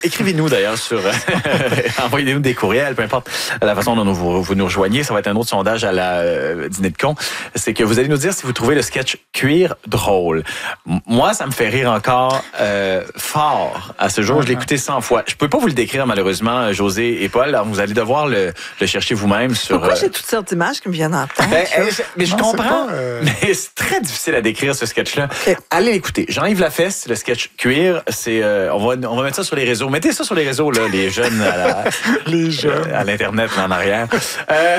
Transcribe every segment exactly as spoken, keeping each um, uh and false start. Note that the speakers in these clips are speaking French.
Écrivez-nous d'ailleurs sur... envoyez-nous des courriels, peu importe la façon dont vous, vous nous rejoignez. Ça va être un autre sondage à la euh, dîner de con. C'est que vous allez nous dire si vous trouvez le sketch cuir drôle. M- moi, ça me fait rire encore euh, fort à ce jour. Uh-huh. Je l'ai écouté cent fois. Je peux pas vous le décrire, malheureusement, José et Paul. Alors, vous allez devoir le, le chercher vous-même sur... Pourquoi euh... j'ai toutes sortes d'images qui me viennent en tête? Ben, euh, mais je non, comprends, pas, euh... mais c'est très difficile à décrire, ce sketch-là. Okay. Allez l'écouter. Jean-Yves Lafesse, le sketch cuir, c'est... Euh, on, va, on va mettre ça sur les réseaux. Mettez ça sur les réseaux, là, les jeunes à, la, les jeunes. à l'Internet, là, en arrière. Euh,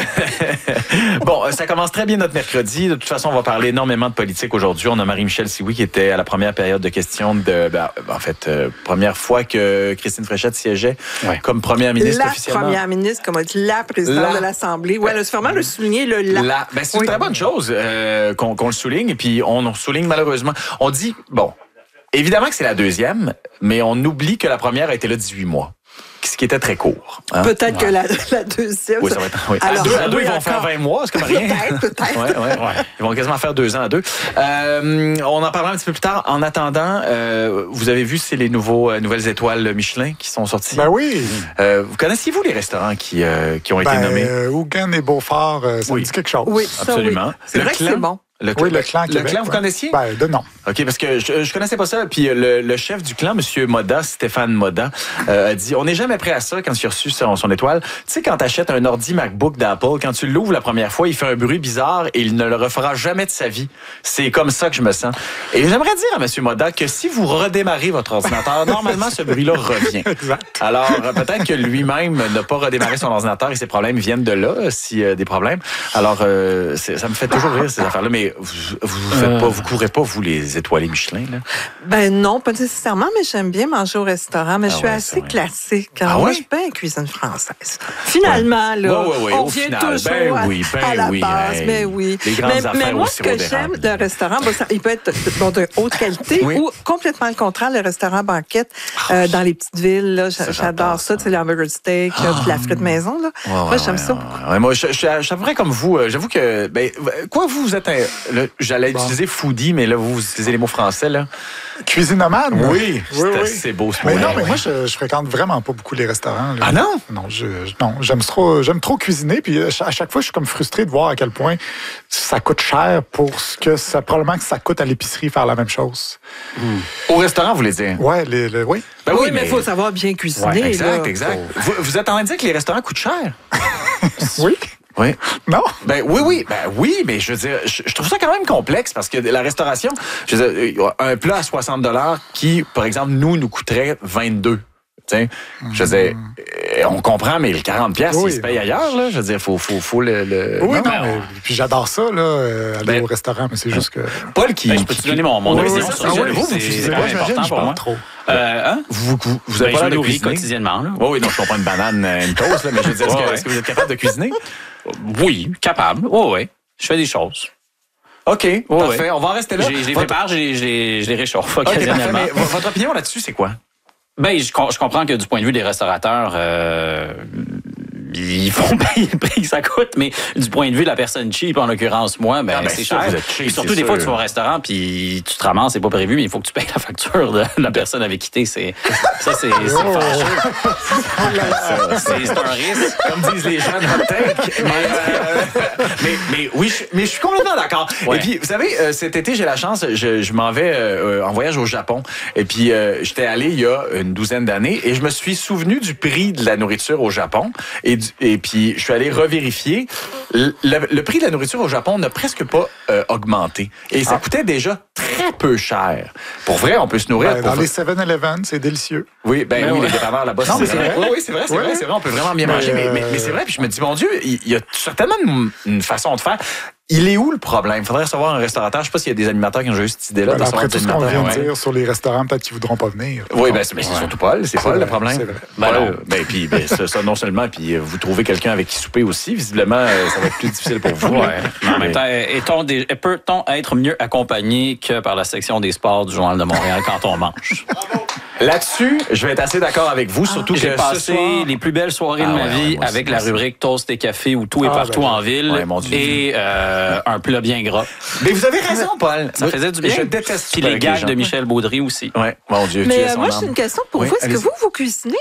bon, ça commence très bien notre mercredi. De toute façon, on va parler énormément de politique aujourd'hui. On a Marie-Michel Sioui qui était à la première période de questions de... Ben, en fait, euh, première fois que Christine Fréchette siégeait ouais. comme première ministre la officiellement. La première ministre, comme a dit la présidente la... de l'Assemblée. Oui, c'est vraiment le souligner, le la. la... Ben, c'est oui. une très bonne chose euh, qu'on, qu'on le souligne. Et puis, on, on souligne malheureusement... On dit, bon... Évidemment que c'est la deuxième, mais on oublie que la première a été là dix-huit mois. Ce qui était très court. Hein? Peut-être ouais. que la, la deuxième... Oui, ça va être... Oui. Alors, à deux, à deux oui, ils vont encore... faire vingt mois, c'est comme rien. Peut-être, peut-être. Ouais, ouais, ouais. Ils vont quasiment faire deux ans à deux. Euh, on en parlera un petit peu plus tard. En attendant, euh, vous avez vu, c'est les nouveaux, euh, nouvelles étoiles Michelin qui sont sorties. Ben oui. Euh, vous connaissiez-vous les restaurants qui, euh, qui ont été ben, nommés? Euh, Hougan et Beaufort, euh, ça oui. me dit quelque chose. Oui, ça, absolument. Oui. C'est le vrai clan, que c'est bon. Le, oui, le clan Le Québec, clan, vous ouais. connaissiez? Ben, de non. OK, parce que je, je connaissais pas ça. Puis le, le chef du clan, M. Moda, Stéphane Moda, euh, a dit, on n'est jamais prêt à ça quand il a reçu son, son étoile. Tu sais, quand tu achètes un ordi MacBook d'Apple, quand tu l'ouvres la première fois, il fait un bruit bizarre et il ne le refera jamais de sa vie. C'est comme ça que je me sens. Et j'aimerais dire à M. Moda que si vous redémarrez votre ordinateur, normalement, ce bruit-là revient. Exact. Alors, peut-être que lui-même n'a pas redémarré son ordinateur et ses problèmes viennent de là, s'il y a des problèmes. Alors, euh, ça me fait toujours rire, ces affaires-là. Mais vous, vous Vous faites pas, vous courez pas, vous, les étoilés Michelin, là? Ben non, pas nécessairement, mais j'aime bien manger au restaurant. Mais ah je suis ouais, assez ouais. classique. Ah moi, ouais? je suis bien cuisine française. Finalement, ouais. là, ouais, ouais, ouais. on au vient final, toujours ben à, oui, ben à la oui, base. hey. Ben oui. Les grandes mais, affaires mais moi, aussi ce que j'aime d'un restaurant, bon, ça, il peut être bon, de haute qualité oui. ou complètement le contraire, le restaurant banquette oh, euh, dans les petites villes. Là, ça, j'adore ça, tu sais, l'hamburger steak, oh. puis la frite maison. Là. Ouais, moi, j'aime ça beaucoup. Ouais, moi, je, je, je suis à peu près comme vous. J'avoue que, ben, quoi, vous, vous êtes un... Là, j'allais bon. utiliser foodie, mais là, vous, vous utilisez les mots français, là. Cuisinomane? Oui, oui, oui. C'est beau, ce mais mot. non, mais moi, je, je fréquente vraiment pas beaucoup les restaurants. Là. Ah non? Non, je, non j'aime trop, j'aime trop cuisiner, puis à chaque fois, je suis comme frustré de voir à quel point ça coûte cher pour ce que ça, probablement que ça coûte à l'épicerie faire la même chose. Mm. Au restaurant, vous voulez dire? Ouais, les, les, oui. Ben oui, oui, mais il faut savoir bien cuisiner. Ouais, exact, là. exact. Vous, vous êtes en train de dire que les restaurants coûtent cher? Oui. Oui. Non? Ben oui, oui, ben oui, mais je veux dire, je, je trouve ça quand même complexe parce que la restauration, je veux dire, un plat à soixante dollars qui, par exemple, nous, nous coûterait vingt-deux. T'sais, je veux dire, on comprend, mais les quarante piastres, oui, ils se payent ailleurs, là. Je veux dire, faut, faut, faut le, le... Oui, non, non mais, puis j'adore ça, là, aller ben, au restaurant, mais c'est juste que... Paul qui... Ben, je peux te donner mon, mon oui, opinion sur ça. ça. Oui, vous, vous cuisinez pas, j'imagine, je parle trop. Euh, hein? Vous, vous, vous avez ben, pas je de nourris cuisiner quotidiennement, là. Oui, oui, non, je comprends une banane, une toast, là, mais je veux dire, est-ce, que, ouais. est-ce que vous êtes capable de cuisiner? Oui, capable. Oui, oui. Je fais des choses. OK, oh, parfait. Ouais. On va en rester là. Je les prépare, je les, je les, je les réchauffe okay, occasionnellement. Parfait, mais votre opinion là-dessus, c'est quoi? Ben, je, je comprends que du point de vue des restaurateurs, euh, ils font payer le prix que ça coûte, mais du point de vue de la personne cheap, en l'occurrence, moi, ben, ah ben c'est cher. Cheap, surtout des sûr. fois, tu vas au restaurant, puis tu te ramasses, c'est pas prévu, mais il faut que tu payes la facture de la personne avec qui t'es. C'est, ça, c'est, c'est oh. fâcheux. c'est, c'est un risque. Comme disent les gens de hot take. Mais, euh, mais, mais oui, je, mais je suis complètement d'accord. Ouais. Et puis, vous savez, euh, cet été, j'ai la chance, je, je m'en vais euh, en voyage au Japon. Et puis, euh, j'étais allé il y a une douzaine d'années et je me suis souvenu du prix de la nourriture au Japon. Et, et puis, je suis allé revérifier. Le, le, le prix de la nourriture au Japon n'a presque pas euh, augmenté. Et ça ah. coûtait déjà très peu cher. Pour vrai, on peut se nourrir. Ben, pour dans les seven eleven, c'est délicieux. Oui, ben, ben oui, ouais. les dépanneurs là-bas, non, c'est, c'est vrai. vrai. Oui, oui, c'est vrai, c'est oui. vrai, c'est vrai. On peut vraiment bien mais manger. Euh... Mais, mais, mais c'est vrai, puis je me dis, mon Dieu, il y a certainement une, une façon de faire. Il est où le problème? Il faudrait recevoir un restaurateur. Je ne sais pas s'il y a des animateurs qui ont juste cette idée-là. Ben, après tout ce qu'on vient ouais. de dire sur les restaurants, peut-être qu'ils ne voudront pas venir. Oui, ben, c'est, mais c'est ouais. surtout Paul. C'est, c'est Paul vrai, le problème. C'est vrai. Ben, Paul, ben, puis, ben, ça, ça, non seulement, puis vous trouvez quelqu'un avec qui souper aussi. Visiblement, ça va être plus difficile pour vous. Ouais. Mais en même temps, est-on des, peut-on être mieux accompagné que par la section des sports du Journal de Montréal quand on mange? Là-dessus, je vais être assez d'accord avec vous, surtout ah, que j'ai passé soir... les plus belles soirées ah, de ma ouais, vie ouais, avec la rubrique Toast et café où tout est ah, partout ben, en ville ouais, et euh, un plat bien gras. Mais vous avez raison, Paul. Ça faisait du bien. Je déteste Puis les gags de Michel Baudry aussi. Ouais, mon Dieu. Mais moi, j'ai une question pour vous. Est-ce que vous, vous cuisinez?